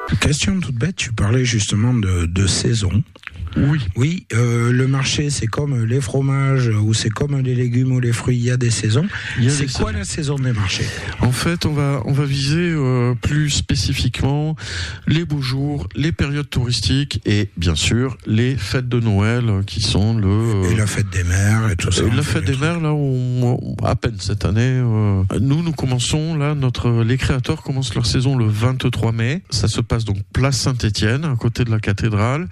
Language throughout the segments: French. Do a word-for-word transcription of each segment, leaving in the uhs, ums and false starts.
Question toute bête, tu parlais justement de, de saison. Oui. Oui, euh, le marché, c'est comme les fromages ou c'est comme les légumes ou les fruits, il y a des saisons. C'est quoi saisons. La saison des marchés ? En fait, on va on va viser euh, plus spécifiquement les beaux jours, les périodes touristiques et bien sûr les fêtes de Noël euh, qui sont le euh, et la fête des mers et tout ça. Et la fête des mers là, on, on, à peine cette année. Euh, nous nous commençons là notre les créateurs commencent leur saison le vingt-trois mai. Ça se passe donc place Saint-Étienne, à côté de la cathédrale,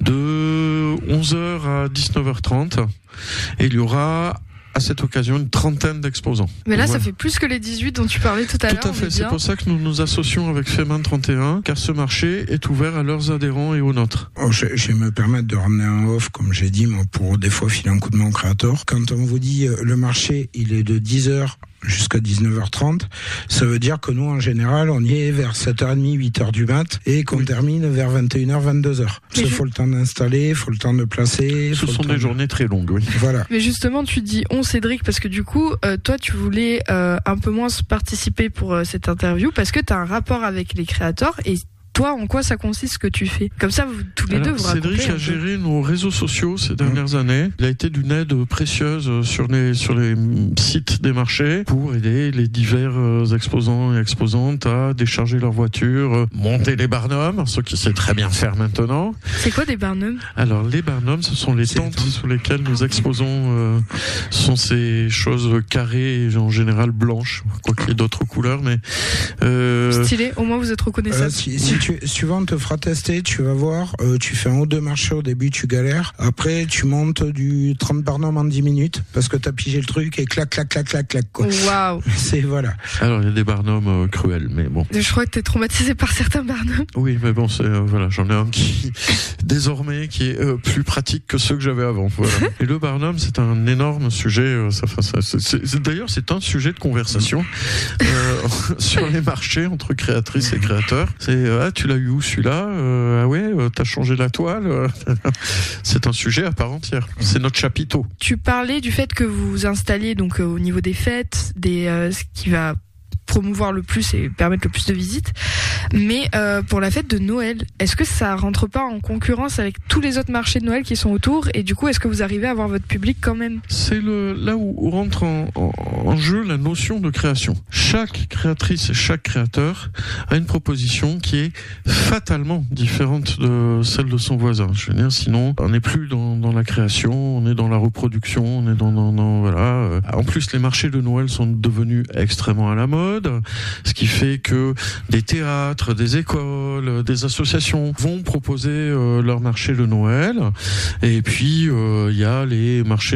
de onze heures à dix-neuf heures trente, et il y aura à cette occasion une trentaine d'exposants. Mais là, voilà. Ça fait plus que les dix-huit dont tu parlais tout à l'heure. Tout à fait, c'est pour ça que nous nous associons avec Femin trente et un, car ce marché est ouvert à leurs adhérents et aux nôtres. Oh, je, je vais me permettre de ramener un off, comme j'ai dit, moi, pour des fois filer un coup de main au créateur. Quand on vous dit euh, le marché, il est de dix heures jusqu'à dix-neuf heures trente, ça veut dire que nous, en général, on y est vers sept heures trente, huit heures du mat, et qu'on oui. termine vers vingt et une heures, vingt-deux heures. Il faut le temps d'installer, il faut le temps de placer. Ce sont des de... journées très longues, oui. Voilà. Mais justement, tu dis on, Cédric, parce que du coup, euh, toi, tu voulais euh, un peu moins participer pour euh, cette interview, parce que tu as un rapport avec les créateurs, et toi, en quoi ça consiste ce que tu fais ? Comme ça, vous, tous les Alors, deux, vous racontez. Cédric a géré nos réseaux sociaux ces dernières mmh. années. Il a été d'une aide précieuse sur les, sur les sites des marchés pour aider les divers exposants et exposantes à décharger leurs voitures, monter les barnums, ce qu'il sait très bien faire maintenant. C'est quoi des barnums ? Alors, les barnums, ce sont les C'est tentes sous lesquelles nous exposons. Euh, sont ces choses carrées et en général blanches, quoi qu'il y ait d'autres couleurs, mais... Euh... Stylé, au moins vous êtes reconnaissable. Euh, si, si tu, suivant, on te fera tester, tu vas voir, euh, tu fais un ou deux marchés au début, tu galères. Après, tu montes du trente barnums en dix minutes parce que t'as pigé le truc et clac, clac, clac, clac, clac, quoi. Waouh. C'est, voilà. Alors, il y a des barnums euh, cruels, mais bon. Je crois que t'es traumatisé par certains barnums. Oui, mais bon, c'est, euh, voilà, j'en ai un qui, désormais, qui est euh, plus pratique que ceux que j'avais avant, voilà. Et le barnum, c'est un énorme sujet, euh, ça, ça, c'est, c'est, c'est, d'ailleurs, c'est un sujet de conversation, euh, sur les marchés entre créatrices et créateurs. C'est, euh, ah, tu l'as eu où celui-là ? euh, Ah ouais, euh, t'as changé la toile euh, c'est un sujet à part entière. C'est notre chapiteau. Tu parlais du fait que vous vous installiez donc euh, au niveau des fêtes, des euh, ce qui va promouvoir le plus et permettre le plus de visites. Mais euh, pour la fête de Noël, est-ce que ça rentre pas en concurrence avec tous les autres marchés de Noël qui sont autour ? Et du coup, est-ce que vous arrivez à avoir votre public quand même ? C'est le là où rentre en, en, en jeu la notion de création. Chaque créatrice et chaque créateur a une proposition qui est fatalement différente de celle de son voisin. Je veux dire, sinon, on n'est plus dans, dans la création, on est dans la reproduction, on est dans, dans, dans voilà. En plus, les marchés de Noël sont devenus extrêmement à la mode. Ce qui fait que des théâtres, des écoles, des associations vont proposer euh, leur marché de Noël. Et puis, il euh, y a les marchés